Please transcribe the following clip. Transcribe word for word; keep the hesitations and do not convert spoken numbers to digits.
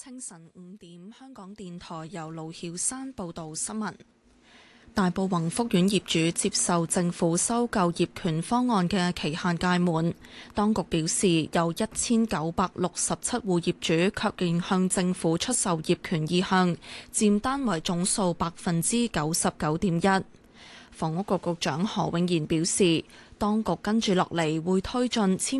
清晨五點，香港電台由盧曉山報道新聞。大埔宏福苑業主接受政府收購業權方案嘅期限屆滿，當局表示有一千九百六十七戶業主確認向政府出售業權意向，佔單位總數百分之九十九點一。房屋局局長何永賢表示，當局跟住落嚟會推進簽